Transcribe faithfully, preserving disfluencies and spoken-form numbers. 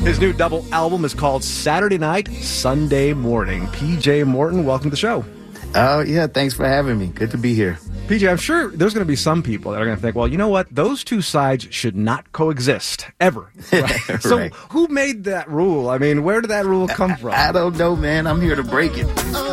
His new double album is called Saturday Night, Sunday Morning. P J Morton, welcome to the show. Oh, yeah, thanks for having me. Good to be here. P J, I'm sure there's going to be some people that are going to think, well, you know what? Those two sides should not coexist, ever. Right? Right. So who made that rule? I mean, where did that rule come from? I, I don't know, man. I'm here to break it.